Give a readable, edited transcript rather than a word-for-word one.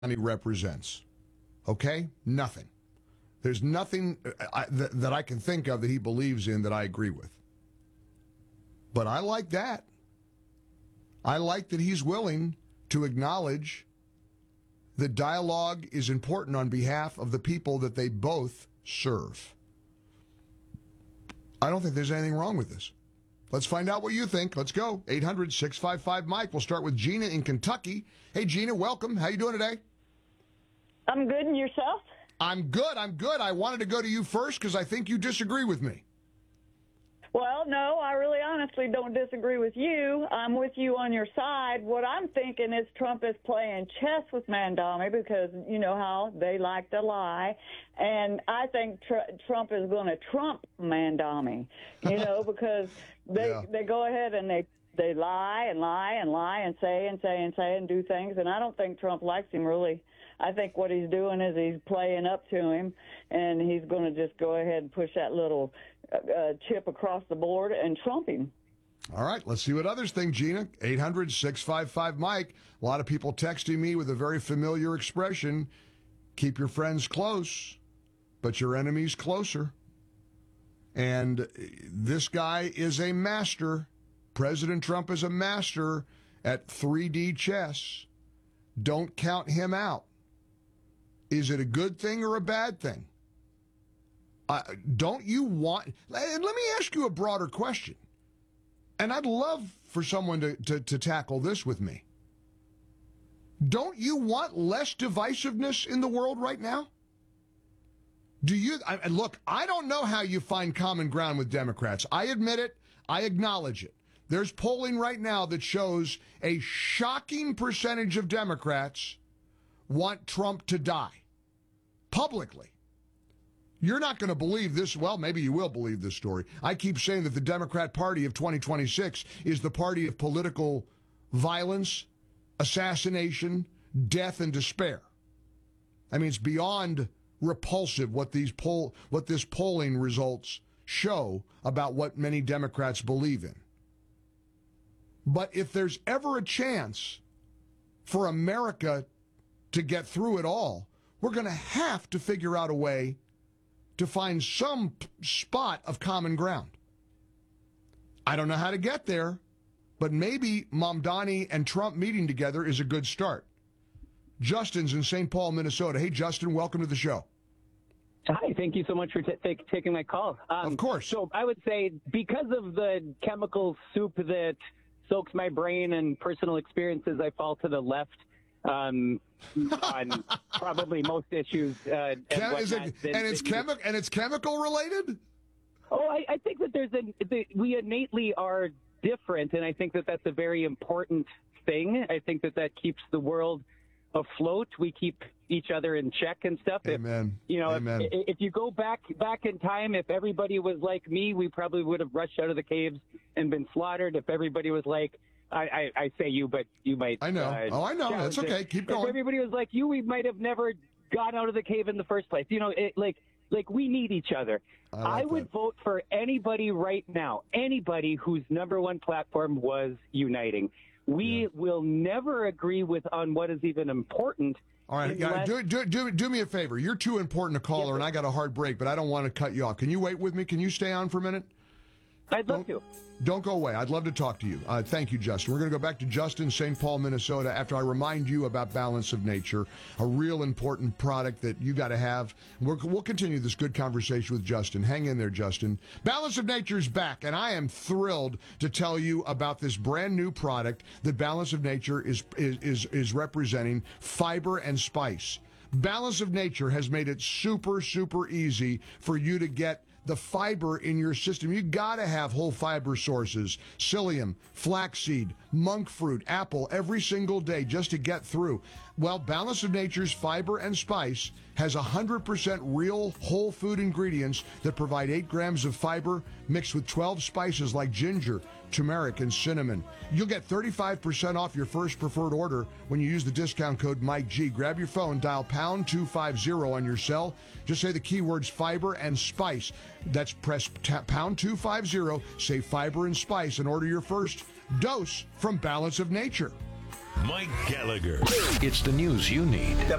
he represents. Okay? Nothing. There's nothing that I can think of that he believes in that I agree with. But I like that. I like that he's willing to acknowledge that dialogue is important on behalf of the people that they both serve. I don't think there's anything wrong with this. Let's find out what you think. Let's go. 800-655-Mike. We'll start with Gina in Kentucky. Hey, Gina, welcome. How you doing today? I'm good, and yourself? I'm good. I wanted to go to you first because I think you disagree with me. Well, no, I really honestly don't disagree with you. I'm with you on your side. What I'm thinking is Trump is playing chess with Mamdani because you know how they like to lie. And I think Trump is going to trump Mamdani, because they go ahead and they lie and lie and lie and say and do things. And I don't think Trump likes him, really. I think what he's doing is he's playing up to him, and he's going to just go ahead and push that little chip across the board and trump him. All right, let's see what others think, Gina. 800-655-Mike. A lot of people texting me with a very familiar expression, keep your friends close, but your enemies closer. And this guy is a master. President Trump is a master at 3D chess. Don't count him out. Is it a good thing or a bad thing? Don't you want... And let me ask you a broader question. And I'd love for someone to tackle this with me. Don't you want less divisiveness in the world right now? Do you... Look, I don't know how you find common ground with Democrats. I admit it. I acknowledge it. There's polling right now that shows a shocking percentage of Democrats want Trump to die. Publicly. You're not going to believe this. Well, maybe you will believe this story. I keep saying that the Democrat Party of 2026 is the party of political violence, assassination, death, and despair. I mean, it's beyond repulsive what this polling results show about what many Democrats believe in. But if there's ever a chance for America to get through it all, we're going to have to figure out a way to find some spot of common ground. I don't know how to get there, but maybe Mamdani and Trump meeting together is a good start. Justin's in St. Paul, Minnesota. Hey, Justin, welcome to the show. Hi, thank you so much for taking my call. Of course. So I would say because of the chemical soup that soaks my brain and personal experiences, I fall to the left on probably most issues. It's chemical related? Oh, I think that we innately are different, and I think that that's a very important thing. I think that keeps the world afloat. We keep each other in check and stuff. Amen. If you go back in time, if everybody was like me, we probably would have rushed out of the caves and been slaughtered. If everybody was like, I say you, but you might. I know. I know. That's okay. Keep going. If everybody was like you, we might have never got out of the cave in the first place. Like we need each other. I would vote for anybody right now, anybody whose number one platform was uniting. We will never agree on what is even important. All right, do me a favor. You're too important a caller, and I got a hard break, but I don't want to cut you off. Can you wait with me? Can you stay on for a minute? I'd love to. Don't go away. I'd love to talk to you. Thank you, Justin. We're going to go back to Justin, St. Paul, Minnesota, after I remind you about Balance of Nature, a real important product that you got to have. We'll continue this good conversation with Justin. Hang in there, Justin. Balance of Nature is back, and I am thrilled to tell you about this brand new product that Balance of Nature is representing, Fiber and Spice. Balance of Nature has made it super, super easy for you to get the fiber in your system. You got to have whole fiber sources, psyllium, flaxseed, monk fruit, apple every single day just to get through. Well, Balance of Nature's Fiber and Spice has 100% real whole food ingredients that provide 8 grams of fiber mixed with 12 spices like ginger, turmeric, and cinnamon. You'll get 35% off your first preferred order when you use the discount code MikeG. Grab your phone, dial pound 250 on your cell. Just say the keywords fiber and spice. That's press pound 250, say fiber and spice, and order your first dose from Balance of Nature. Mike Gallagher. It's the news you need.